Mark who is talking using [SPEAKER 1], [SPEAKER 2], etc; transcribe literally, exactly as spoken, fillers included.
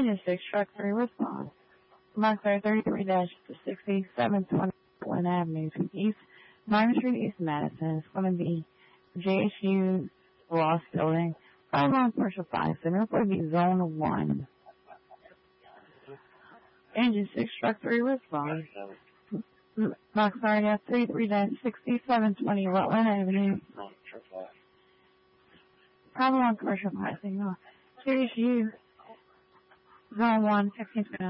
[SPEAKER 1] Engine six, truck three, response. Boxcar thirty-three sixty-seven twenty-one Avenue East, Marvin Street, East Madison. It's going to be J S U Ross Building, five on Commercial five Center. It's going to be Zone one. Engine six, truck three, response. Boxcar thirty-three sixty-seven twenty Rutland Avenue. Problem on Commercial five Signal. J S U Zone one, fifteen